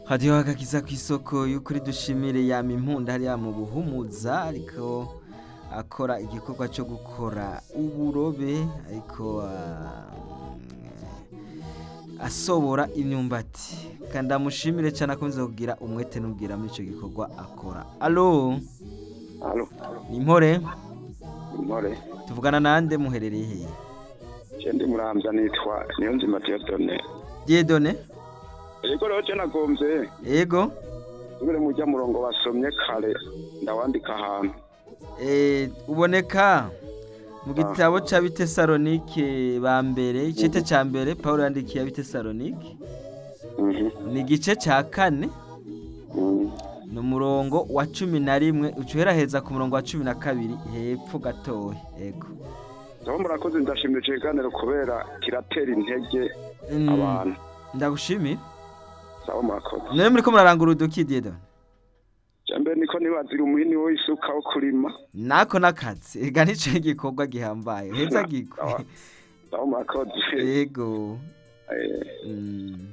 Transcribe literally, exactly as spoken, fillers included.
hadiho agakiza kw'isoko y'ukuri dushimire yama impunda hariya mu buhumuza ariko akora igikorwa cyo gukora uburobe ariko ah, asobora imyumbati kandi amushimire cyane akomeza kugira umwete n'ubwira muri icyo gikorwa akora. Allo Halo, ni impore Intore. tuvugana nande muherereye he? Je ndi muramvya nitwa Niyonzima Dieudonné. Dieudonné Ariko rero je nagomvye ego tubere mu rya murongo basomye kare ndawandika ahantu. eh uboneka mu gitabo ca Bitesalonike ba mbere icete ca mbere Paulo yandikiye Bitesalonike Mhm. ni igice ca kane Mhm. ni umurongo wa cumi na rimwe ucuhera heza ku murongo wa cumi na kabiri hepfo gatoya ego. Ndabo murakoze ndashimira ikiganiro kubera kiratera intege Mm, abantu. ndagushimira Ndabo murakoze. none muriko murarangura uduki Dieudonné Jambe niko nibazira umuhini wo isuka wo kurima. nako nakazi ega nico igikorwa gihambaye heza gikwe Ndabo murakoze. ego Eh, mm.